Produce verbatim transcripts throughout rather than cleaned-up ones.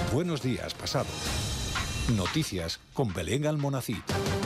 Buenos días, pasado. Noticias con Belén Almonacid.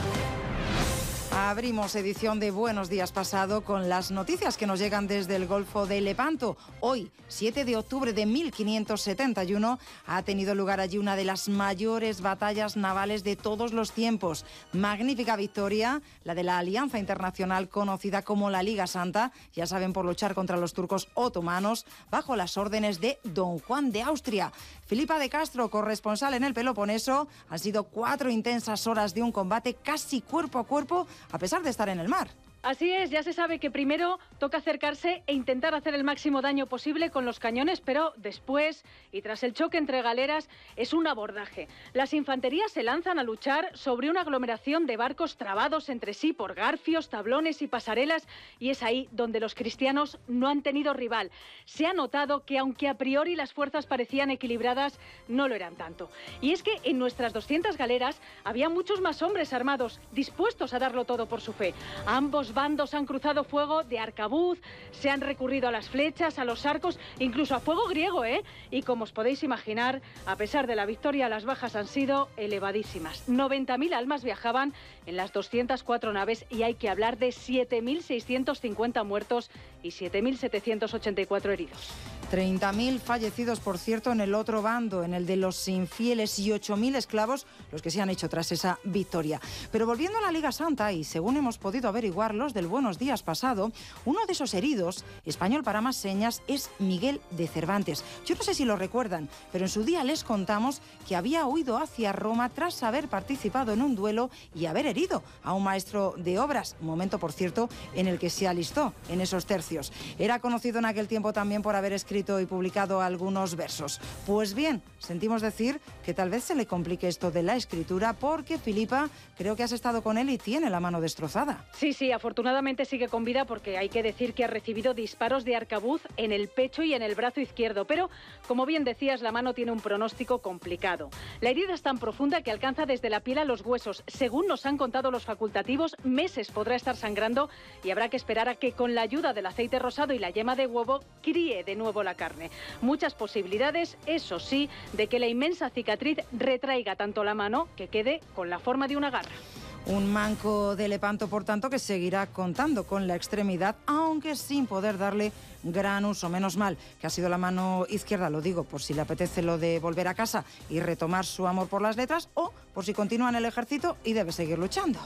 Abrimos edición de Buenos Días Pasado con las noticias que nos llegan desde el Golfo de Lepanto. Hoy, siete de octubre de mil quinientos setenta y uno, ha tenido lugar allí una de las mayores batallas navales de todos los tiempos. Magnífica victoria, la de la Alianza Internacional conocida como la Liga Santa, ya saben, por luchar contra los turcos otomanos, bajo las órdenes de Don Juan de Austria. Filipa de Castro, corresponsal en el Peloponeso, han sido cuatro intensas horas de un combate casi cuerpo a cuerpo, a pesar de estar en el mar. Así es, ya se sabe que primero toca acercarse e intentar hacer el máximo daño posible con los cañones, pero después, y tras el choque entre galeras, es un abordaje. Las infanterías se lanzan a luchar sobre una aglomeración de barcos trabados entre sí por garfios, tablones y pasarelas, y es ahí donde los cristianos no han tenido rival. Se ha notado que, aunque a priori las fuerzas parecían equilibradas, no lo eran tanto. Y es que en nuestras doscientas galeras había muchos más hombres armados, dispuestos a darlo todo por su fe. Ambos bandos han cruzado fuego de arcabuz, se han recurrido a las flechas, a los arcos, incluso a fuego griego, ¿eh? Y como os podéis imaginar, a pesar de la victoria, las bajas han sido elevadísimas. noventa mil almas viajaban en las doscientas cuatro naves y hay que hablar de siete mil seiscientos cincuenta muertos y siete mil setecientos ochenta y cuatro heridos. treinta mil fallecidos, por cierto, en el otro bando, en el de los infieles, y ocho mil esclavos los que se han hecho tras esa victoria. Pero volviendo a la Liga Santa, y según hemos podido averiguar los del Buenos Días Pasado, uno de esos heridos, español para más señas, es Miguel de Cervantes. Yo no sé si lo recuerdan, pero en su día les contamos que había huido hacia Roma tras haber participado en un duelo y haber herido a un maestro de obras, momento, por cierto, en el que se alistó en esos tercios. Era conocido en aquel tiempo también por haber escrito y publicado algunos versos. Pues bien, sentimos decir que tal vez se le complique esto de la escritura, porque, Filipa, creo que has estado con él y tiene la mano destrozada. Sí, sí, afortunadamente sigue con vida, porque hay que decir que ha recibido disparos de arcabuz en el pecho y en el brazo izquierdo, pero, como bien decías, la mano tiene un pronóstico complicado. La herida es tan profunda que alcanza desde la piel a los huesos. Según nos han contado los facultativos, meses podrá estar sangrando y habrá que esperar a que, con la ayuda del aceite rosado y la yema de huevo, críe de nuevo la carne. Muchas posibilidades, eso sí, de que la inmensa cicatriz retraiga tanto la mano que quede con la forma de una garra. Un manco de Lepanto, por tanto, que seguirá contando con la extremidad, aunque sin poder darle gran uso. Menos mal que ha sido la mano izquierda, lo digo, por si le apetece lo de volver a casa y retomar su amor por las letras, o por si continúa en el ejército y debe seguir luchando.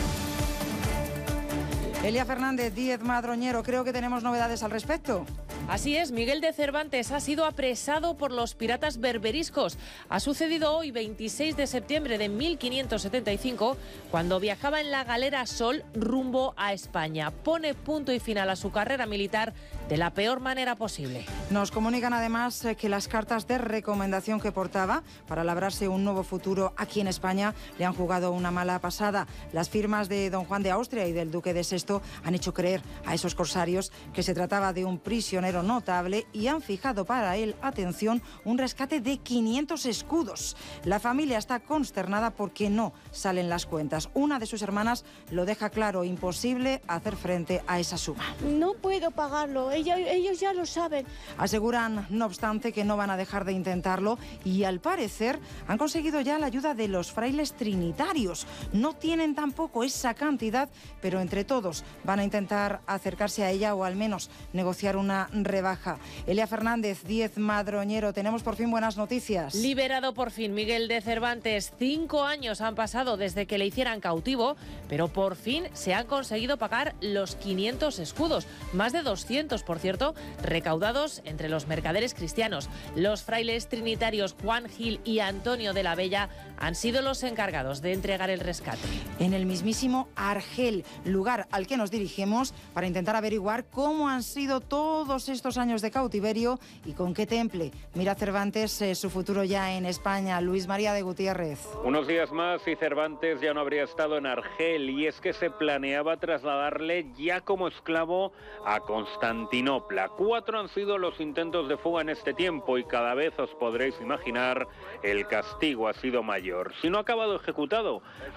Elia Fernández, Díez Madroñero, creo que tenemos novedades al respecto. Así es, Miguel de Cervantes ha sido apresado por los piratas berberiscos. Ha sucedido hoy, veintiséis de septiembre de mil quinientos setenta y cinco, cuando viajaba en la galera Sol rumbo a España. Pone punto y final a su carrera militar de la peor manera posible. Nos comunican además que las cartas de recomendación que portaba para labrarse un nuevo futuro aquí en España le han jugado una mala pasada. Las firmas de don Juan de Austria y del duque de Sexto han hecho creer a esos corsarios que se trataba de un prisionero notable y han fijado para él, atención, un rescate de quinientos escudos. La familia está consternada porque no salen las cuentas. Una de sus hermanas lo deja claro: imposible hacer frente a esa suma. No puedo pagarlo, ellos, ellos ya lo saben. Aseguran, no obstante, que no van a dejar de intentarlo y, al parecer, han conseguido ya la ayuda de los frailes trinitarios. No tienen tampoco esa cantidad, pero entre todos van a intentar acercarse a ella, o al menos negociar una rebaja. Elia Fernández, Díez Madroñero, tenemos por fin buenas noticias. Liberado por fin Miguel de Cervantes. Cinco años han pasado desde que le hicieran cautivo, pero por fin se han conseguido pagar los quinientos escudos, más de doscientos, por cierto, recaudados entre los mercaderes cristianos. Los frailes trinitarios Juan Gil y Antonio de la Bella han sido los encargados de entregar el rescate. En el mismísimo Argel, lugar al que nos dirigimos para intentar averiguar cómo han sido todos estos años de cautiverio y con qué temple mira Cervantes eh, su futuro ya en España. Luis María de Gutiérrez. Unos días más y Cervantes ya no habría estado en Argel, y es que se planeaba trasladarle ya como esclavo a Constantinopla. Cuatro han sido los intentos de fuga en este tiempo y cada vez os podréis imaginar el castigo ha sido mayor. Si no ha acabado ejecutado,